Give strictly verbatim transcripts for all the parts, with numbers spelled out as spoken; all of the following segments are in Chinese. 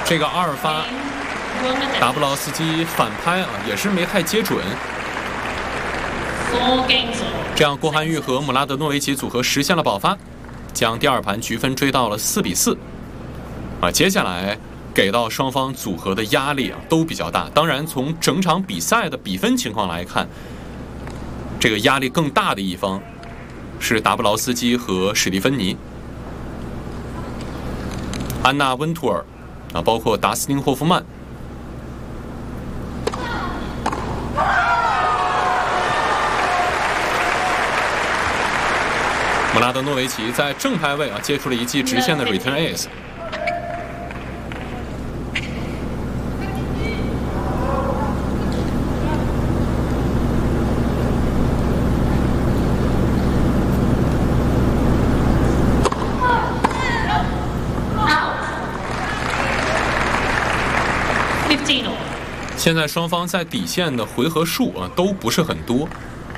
这个阿尔发达布劳斯基反拍啊，也是没太接准。这样，郭涵玉和姆拉德诺维奇组合实现了爆发，将第二盘局分追到了四比四。啊，接下来给到双方组合的压力啊都比较大。当然，从整场比赛的比分情况来看，这个压力更大的一方是达布劳斯基和史蒂芬妮。安娜温图尔啊，包括达斯汀霍夫曼。姆拉德诺维奇在正拍位啊接出了一记直线的 return ace。现在双方在底线的回合数啊都不是很多。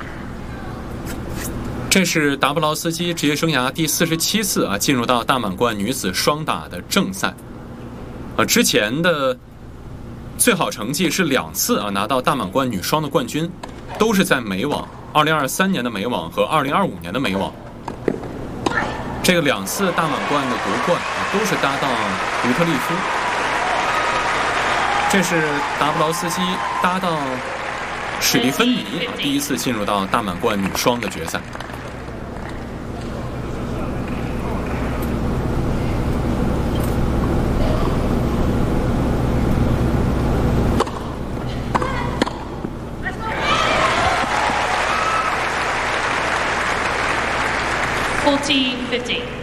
这是达布劳斯基职业生涯第四十七次啊进入到大满贯女子双打的正赛。啊，之前的最好成绩是两次啊拿到大满贯女双的冠军，都是在美网，二零二三年的美网和二零二五年的美网。这个两次大满贯的夺冠啊都是搭档卢特利夫。这是达布劳斯基搭档史蒂芬妮啊第一次进入到大满贯女双的决赛。 fourteen fifty